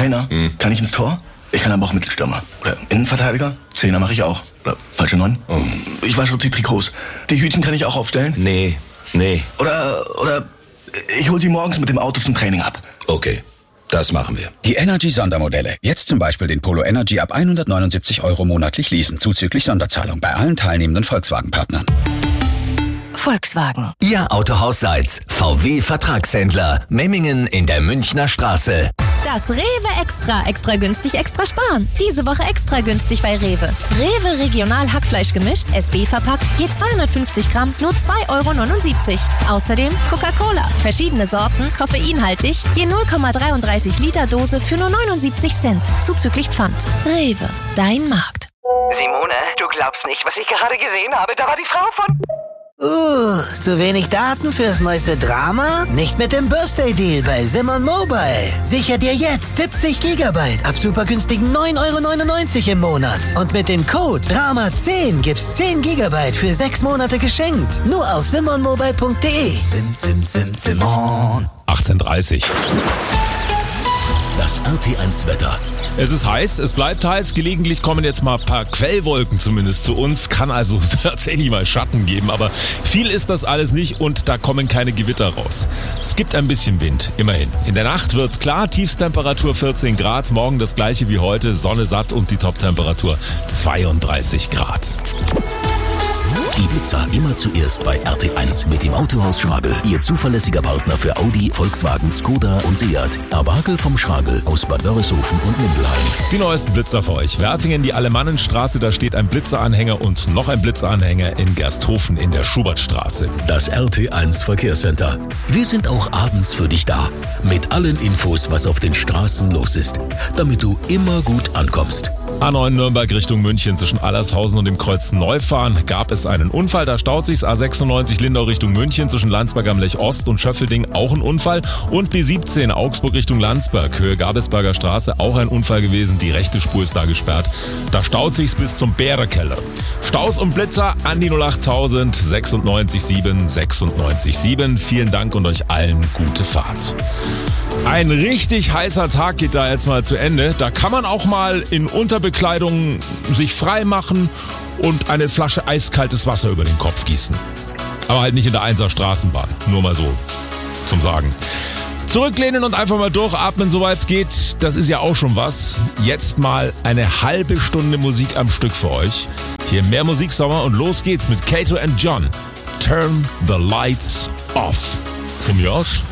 Zehner. Kann ich ins Tor? Ich kann aber auch Mittelstürmer. Oder Innenverteidiger? Zehner mache ich auch. Oder falsche 9? Ich wasche die Trikots. Die Hütchen kann ich auch aufstellen? Nee. Oder ich hol sie morgens mit dem Auto zum Training ab. Okay, das machen wir. Die Energy-Sondermodelle. Jetzt zum Beispiel den Polo Energy ab 179 € monatlich leasen, zuzüglich Sonderzahlung bei allen teilnehmenden Volkswagen-Partnern. Volkswagen. Ihr Autohaus Seitz. VW Vertragshändler. Memmingen in der Münchner Straße. Das Rewe Extra. Extra günstig, extra sparen. Diese Woche extra günstig bei Rewe. Rewe Regional Hackfleisch gemischt, SB verpackt, je 250 Gramm, nur 2,79 €. Außerdem Coca-Cola. Verschiedene Sorten, koffeinhaltig, je 0,33 Liter Dose für nur 79 Cent. Zuzüglich Pfand. Rewe, dein Markt. Simone, du glaubst nicht, was ich gerade gesehen habe. Da war die Frau von... Zu wenig Daten fürs neueste Drama? Nicht mit dem Birthday-Deal bei Simon Mobile. Sicher dir jetzt 70 GB ab super günstigen 9,99 € im Monat. Und mit dem Code DRAMA10 gibt's 10 GB für 6 Monate geschenkt. Nur auf simonmobile.de. Simon. 18:30. Das RT1 Wetter. Es ist heiß, es bleibt heiß. Gelegentlich kommen jetzt mal ein paar Quellwolken zumindest zu uns. Kann also tatsächlich mal Schatten geben, aber viel ist das alles nicht und da kommen keine Gewitter raus. Es gibt ein bisschen Wind, immerhin. In der Nacht wird's klar, Tiefstemperatur 14 Grad. Morgen das gleiche wie heute, Sonne satt und die Toptemperatur 32 Grad. Ibiza immer zuerst bei RT1 mit dem Autohaus Schragel. Ihr zuverlässiger Partner für Audi, Volkswagen, Skoda und Seat. Erwagel vom Schragel aus Bad Wörishofen und Mindelheim. Die neuesten Blitzer für euch. Wertingen, die Alemannenstraße, da steht ein Blitzeranhänger und noch ein Blitzeranhänger in Gersthofen in der Schubertstraße. Das RT1 Verkehrscenter. Wir sind auch abends für dich da. Mit allen Infos, was auf den Straßen los ist. Damit du immer gut ankommst. A9 Nürnberg Richtung München zwischen Allershausen und dem Kreuz Neufahren gab es einen Unfall. Da staut sich's. A96 Lindau Richtung München zwischen Landsberg am Lech Ost und Schöffelding auch ein Unfall. Und B17 Augsburg Richtung Landsberg, Höhe Gabelsberger Straße, auch ein Unfall gewesen. Die rechte Spur ist da gesperrt. Da staut sich's bis zum Bärekeller. Staus und Blitzer an die 08000 96 7 96 7. Vielen Dank und euch allen gute Fahrt. Ein richtig heißer Tag geht da jetzt mal zu Ende. Da kann man auch mal in Unterbekleidung sich frei machen und eine Flasche eiskaltes Wasser über den Kopf gießen. Aber halt nicht in der 1er Straßenbahn. Nur mal so zum Sagen. Zurücklehnen und einfach mal durchatmen, soweit es geht. Das ist ja auch schon was. Jetzt mal eine halbe Stunde Musik am Stück für euch. Hier mehr Musiksommer und los geht's mit Kato and John. Turn the lights off. Von mir aus.